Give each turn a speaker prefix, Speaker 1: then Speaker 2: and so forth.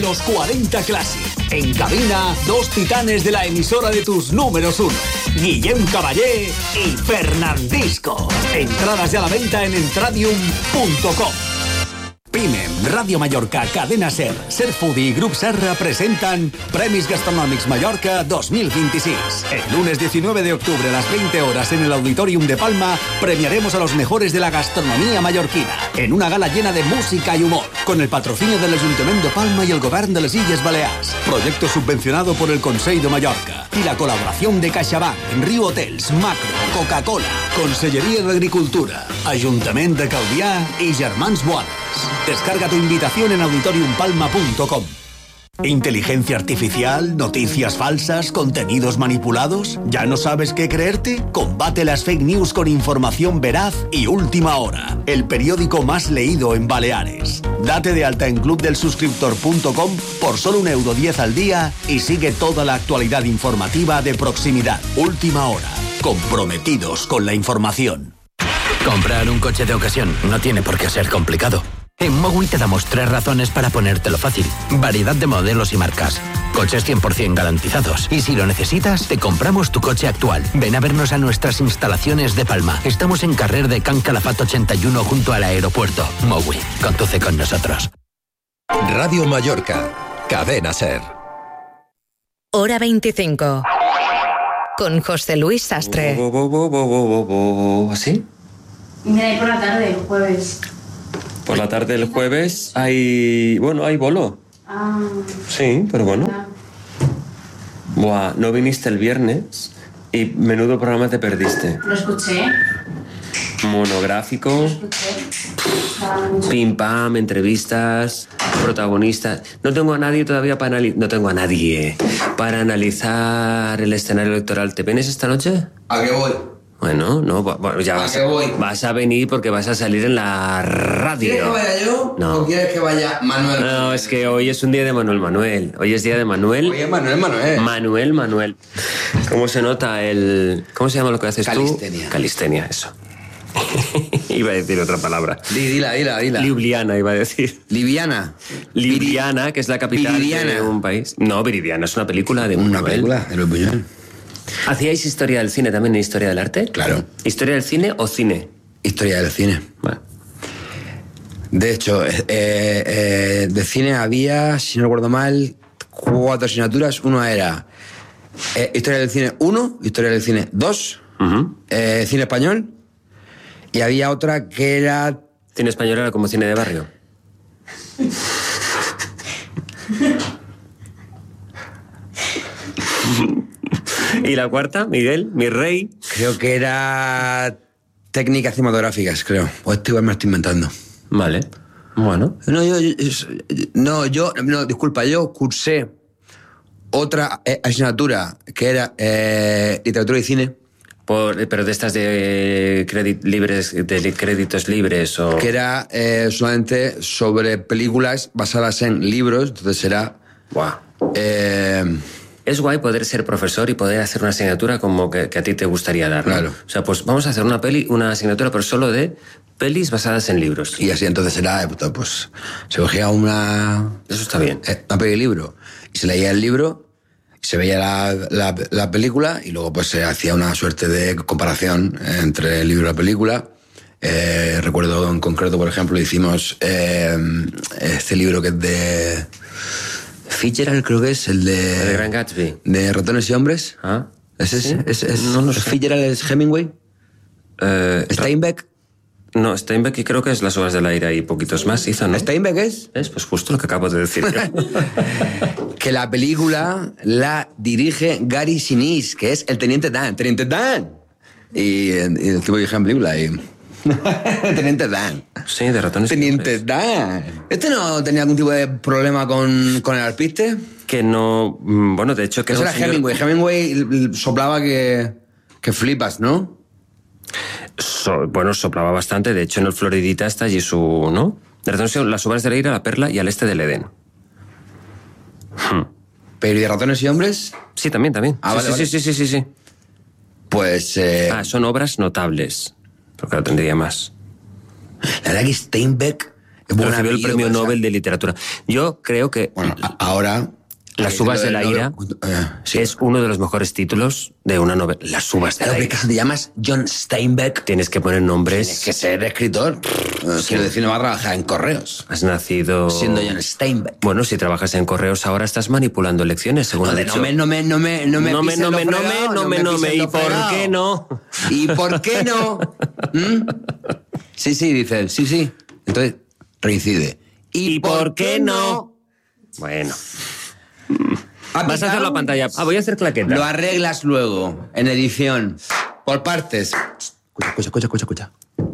Speaker 1: Los 40 Classic. En cabina, dos titanes de la emisora de tus números uno. Guillem Caballé y Fernandisco. Entradas ya a la venta en entradium.com. Pimem, Radio Mallorca, Cadena Ser, Ser Foodie y Grup Serra presentan Premis Gastronòmics Mallorca 2026. El lunes 19 de octubre a las 20 horas en el Auditorium de Palma premiaremos a los mejores de la gastronomía mallorquina en una gala llena de música y humor, con el patrocinio del Ayuntamiento de Palma y el Govern de les Illes Balears. Proyecto subvencionado por el Consell de Mallorca y la colaboración de CaixaBank, Riu Hotels, Macro, Coca-Cola, Conselleria d'Agricultura, Ajuntament de Calvià y Germans Boades. Descarga tu invitación en auditoriumpalma.com. ¿Inteligencia artificial? ¿Noticias falsas? ¿Contenidos manipulados? ¿Ya no sabes qué creerte? Combate las fake news con información veraz y última hora. El periódico más leído en Baleares. Date de alta en clubdelsuscriptor.com por solo €1.10 al día y sigue toda la actualidad informativa de proximidad. Última hora. Comprometidos con la información.
Speaker 2: Comprar un coche de ocasión no tiene por qué ser complicado. En Mowi te damos 3 razones para ponértelo fácil. Variedad de modelos y marcas. Coches 100% garantizados. Y si lo necesitas, te compramos tu coche actual. Ven a vernos a nuestras instalaciones de Palma. Estamos en Carrer de Can Calafat 81 junto al aeropuerto. Mowi, conduce con nosotros.
Speaker 3: Radio Mallorca, Cadena Ser.
Speaker 4: Hora 25. Con José Luis Sastre.
Speaker 5: ¿Sí?
Speaker 6: Mira, ahí por la tarde, el jueves.
Speaker 5: Por la tarde del jueves hay bolo.
Speaker 6: Ah.
Speaker 5: Sí, pero bueno. Buah, no viniste el viernes y menudo programa te perdiste.
Speaker 6: Lo escuché.
Speaker 5: Monográfico.
Speaker 6: Lo escuché.
Speaker 5: Pim pam, entrevistas, protagonistas. No tengo a nadie todavía para analizar el escenario electoral. ¿Te vienes esta noche?
Speaker 7: ¿A qué voy?
Speaker 5: Bueno, no, ya vas a venir porque vas a salir en la radio.
Speaker 7: ¿Quieres que vaya yo?
Speaker 5: No.
Speaker 7: ¿O quieres que vaya Manuel?
Speaker 5: No, es que hoy es un día de Manuel. Hoy es día de Manuel.
Speaker 7: Oye, Manuel.
Speaker 5: Manuel. ¿Cómo se nota el... ¿Cómo se llama lo que haces
Speaker 7: Calistenia.
Speaker 5: tú? Calistenia, eso. Iba a decir otra palabra.
Speaker 7: Dila.
Speaker 5: Ljubljana, iba a decir.
Speaker 7: Liviana.
Speaker 5: Ljubljana, que es la capital de un país. No, Viridiana, es una película de
Speaker 7: una película de Luis Buñuel.
Speaker 5: ¿Hacíais historia del cine también y historia del arte?
Speaker 7: Claro.
Speaker 5: ¿Historia del cine o cine?
Speaker 7: Historia del cine.
Speaker 5: Bueno.
Speaker 7: De hecho, de cine había, si no recuerdo mal, 4 asignaturas. Uno era Historia del cine 1, Historia del cine 2, Cine español, y había otra que era...
Speaker 5: ¿Cine español era como cine de barrio? ¿Y la cuarta, Miguel, mi rey?
Speaker 7: Creo que era técnicas cinematográficas, creo. O igual me lo estoy inventando.
Speaker 5: Vale. Bueno.
Speaker 7: Disculpa, yo cursé otra asignatura que era literatura y cine.
Speaker 5: Pero de estas de créditos libres o...
Speaker 7: Que era solamente sobre películas basadas en libros, entonces era...
Speaker 5: Buah. Es guay poder ser profesor y poder hacer una asignatura como que a ti te gustaría dar, ¿no?
Speaker 7: Claro.
Speaker 5: O sea, pues vamos a hacer una asignatura, pero solo de pelis basadas en libros.
Speaker 7: Y así entonces era, pues, se cogía una...
Speaker 5: Eso está bien.
Speaker 7: Una peli libro. Y se leía el libro, se veía la película y luego pues se hacía una suerte de comparación entre el libro y la película. Recuerdo en concreto, por ejemplo, hicimos este libro que es de... Fitzgerald, creo que es el de
Speaker 5: Gran Gatsby.
Speaker 7: De Ratones y Hombres.
Speaker 5: Ah.
Speaker 7: ¿Sí?
Speaker 5: No lo sé.
Speaker 7: Fitzgerald es Hemingway. Steinbeck.
Speaker 5: No, Steinbeck y creo que es Las Obras del Aire y poquitos más hizo, ¿no?
Speaker 7: ¿Steinbeck es?
Speaker 5: Es pues justo lo que acabo de decir yo.
Speaker 7: Que la película la dirige Gary Sinise, que es el Teniente Dan. ¡Teniente Dan! Y el tipo dirige en película y... Teniente Dan.
Speaker 5: Sí, de Ratones.
Speaker 7: Teniente Dan. ¿Este no tenía algún tipo de problema con el alpiste?
Speaker 5: Que no... Bueno, de hecho... que
Speaker 7: eso era
Speaker 5: señor...
Speaker 7: Hemingway. Hemingway soplaba que flipas, ¿no?
Speaker 5: Bueno, soplaba bastante. De hecho, en el Floridita está allí su... ¿no? De Ratones, Las Obras del Aire, La Perla y Al Este del Edén.
Speaker 7: ¿Pero y de Ratones y Hombres?
Speaker 5: Sí, también.
Speaker 7: Ah, vale.
Speaker 5: Sí.
Speaker 7: Pues...
Speaker 5: son obras notables. Porque lo tendría más.
Speaker 7: La verdad que Steinbeck
Speaker 5: Recibió el premio Nobel de Literatura. Yo creo que...
Speaker 7: Bueno, ahora...
Speaker 5: Las uvas de la ira es uno de los mejores títulos de una novela. Las uvas de la ira.
Speaker 7: Si te llamas John Steinbeck...
Speaker 5: Tienes que poner nombres...
Speaker 7: Tienes que ser escritor. Quiero decir, no va a trabajar en correos.
Speaker 5: Has nacido...
Speaker 7: Siendo John Steinbeck.
Speaker 5: Bueno, si trabajas en correos ahora estás manipulando elecciones, según ha dicho.
Speaker 7: No me.
Speaker 5: ¿Y por qué no?
Speaker 7: ¿Y por qué no? Sí, dice él. Sí. Entonces, reincide.
Speaker 5: ¿Y por qué no? Bueno... Vas a hacer la pantalla. Voy a hacer claqueta.
Speaker 7: Lo arreglas luego, en edición. Por partes. Escucha.